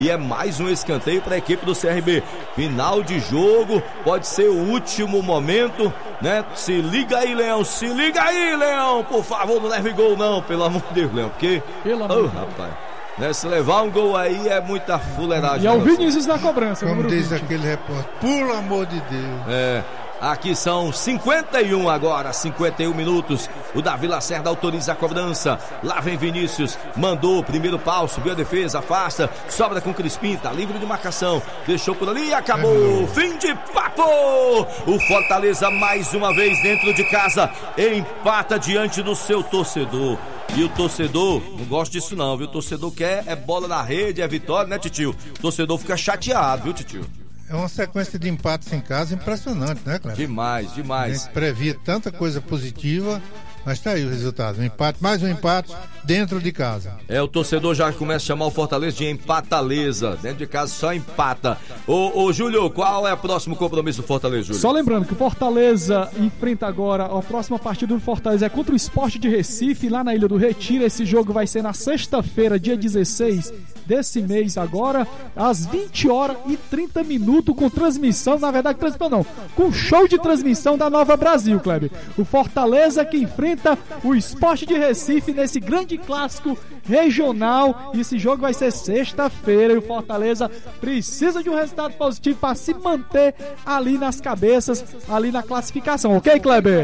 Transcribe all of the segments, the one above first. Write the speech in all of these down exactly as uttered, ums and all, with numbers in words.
E é mais um escanteio para a equipe do C R B. Final de jogo, pode ser o último momento, né? Se liga aí, Leão, se liga aí, Leão. Por favor, não leve gol não, pelo amor de Deus, Leão. Porque, pelo oh, amor rapaz, né? Se levar um gol aí é muita fuleiragem. E é o Vinícius na cobrança. Como diz vinte. Aquele repórter, pelo amor de Deus. É. Aqui são cinquenta e um agora, cinquenta e um minutos. O Davi Lacerda autoriza a cobrança. Lá vem Vinícius, mandou o primeiro pau, subiu a defesa, afasta, sobra com Crispim, tá livre de marcação. Deixou por ali e acabou. Fim de papo! O Fortaleza mais uma vez dentro de casa, empata diante do seu torcedor. E o torcedor, não gosta disso não, viu? O torcedor quer é bola na rede, é vitória, né, titio? O torcedor fica chateado, viu, titio? É uma sequência de empates em casa impressionante, né, Cleber? Demais, demais. A gente previa tanta coisa positiva, mas tá aí o resultado. Um empate, mais um empate dentro de casa. É, o torcedor já começa a chamar o Fortaleza de empataleza. Dentro de casa só empata. Ô, ô Júlio, qual é o próximo compromisso do Fortaleza, Júlio? Só lembrando que o Fortaleza enfrenta agora, a próxima partida do Fortaleza é contra o Sport de Recife, lá na Ilha do Retiro. Esse jogo vai ser na sexta-feira, dia dezesseis desse mês agora, às vinte horas e trinta minutos, com transmissão, na verdade transmissão não, com show de transmissão da Nova Brasil, Kleber. O Fortaleza que enfrenta o Sport de Recife nesse grande clássico regional. Esse jogo vai ser sexta-feira e o Fortaleza precisa de um resultado positivo para se manter ali nas cabeças, ali na classificação, ok, Kleber?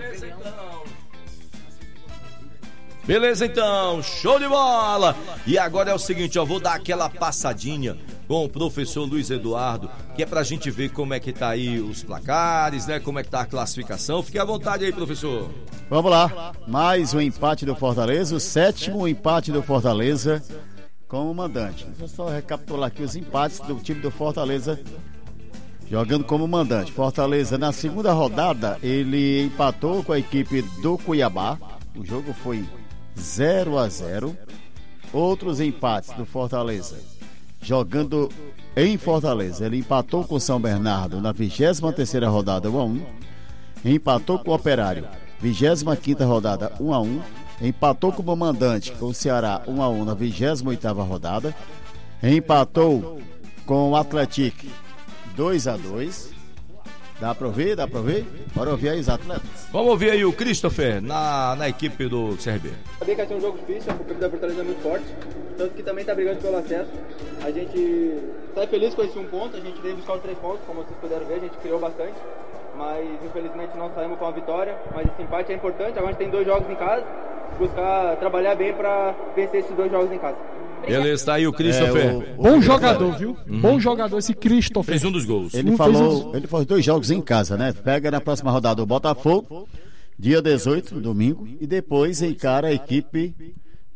Beleza então, show de bola! E agora é o seguinte, eu vou dar aquela passadinha com o professor Luiz Eduardo, que é pra gente ver como é que tá aí os placares, né? Como é que tá a classificação. Fique à vontade aí, professor. Vamos lá, mais um empate do Fortaleza, o sétimo empate do Fortaleza com o mandante. Deixa eu só recapitular aqui os empates do time do Fortaleza jogando como mandante. Fortaleza, na segunda rodada, ele empatou com a equipe do Cuiabá. O jogo foi zero a zero. Outros empates do Fortaleza, jogando em Fortaleza, ele empatou com o São Bernardo na vigésima terceira rodada um a um, empatou com o Operário vigésima quinta rodada um a um, empatou com o mandante com o Ceará um a um na vigésima oitava rodada, empatou com o Atlético dois a dois. Dá pra ouvir? Dá pra ouvir? Bora ouvir aí os atletas. Vamos ouvir aí o Christopher na, na equipe do C R B. Sabia que ia ser um jogo difícil, a equipe da Fortaleza é muito forte, tanto que também tá brigando pelo acesso. A gente sai feliz com esse um ponto, a gente veio buscar os três pontos, como vocês puderam ver, a gente criou bastante, mas infelizmente não saímos com a vitória, mas esse empate é importante. Agora a gente tem dois jogos em casa, buscar trabalhar bem pra vencer esses dois jogos em casa. Beleza, tá aí o Christopher. É, o, Bom o jogador, viu? Uhum. Bom jogador esse Christopher. Fez um dos gols. Ele um falou, ele fez dois jogos em casa, né? Pega na próxima rodada o Botafogo, dia dezoito, domingo, e depois encara a equipe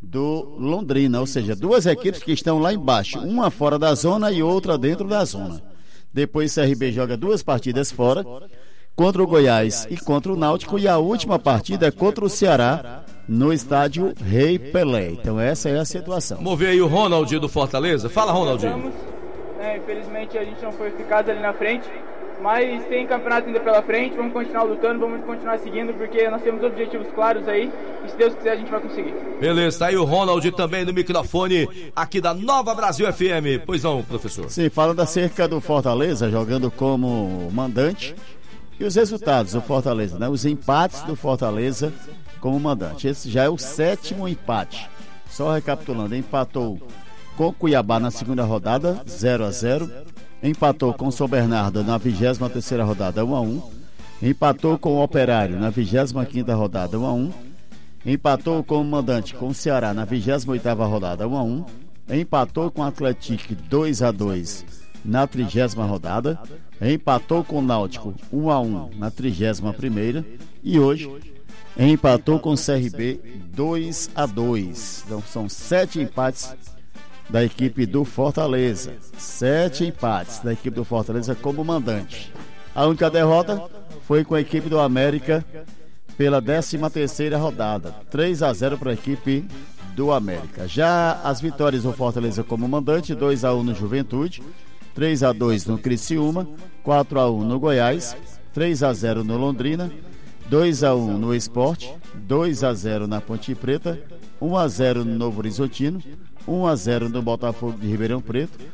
do Londrina, ou seja, duas equipes que estão lá embaixo, uma fora da zona e outra dentro da zona. Depois o C R B joga duas partidas fora, contra o Goiás e contra o Náutico, e a última partida é contra o Ceará, no estádio Rei Pelé. Então essa é a situação. Vamos ver aí o Ronaldinho do Fortaleza. Fala, Ronaldinho. É, infelizmente a gente não foi eficaz ali na frente, mas tem campeonato ainda pela frente. Vamos continuar lutando, vamos continuar seguindo, porque nós temos objetivos claros aí, e se Deus quiser a gente vai conseguir. Beleza, tá aí o Ronald também no microfone aqui da Nova Brasil F M. Pois não, professor? Sim, falando acerca do Fortaleza jogando como mandante e os resultados do Fortaleza, né? Os empates do Fortaleza como mandante. Esse já é o sétimo empate. Só recapitulando, empatou com Cuiabá na segunda rodada, zero a zero. Empatou com São Bernardo na vigésima terceira rodada, um a um. Empatou com o Operário na vigésima quinta rodada, um a um. Empatou com o mandante com o Ceará na vigésima oitava rodada, um a um. Empatou com o Atlético dois a dois na trigésima rodada. Empatou com o Náutico um a um na trigésima primeira. E hoje empatou com o C R B dois a dois. Então são sete empates da equipe do Fortaleza. Sete empates da equipe do Fortaleza como mandante. A única derrota foi com a equipe do América pela décima terceira rodada. três a zero para a equipe do América. Já as vitórias do Fortaleza como mandante, dois a um no Juventude, três a dois no Criciúma, quatro a um no Goiás, três a zero no Londrina, dois a um no Sport, dois a zero na Ponte Preta, um a zero no Novo Horizontino, um a zero no Botafogo de Ribeirão Preto.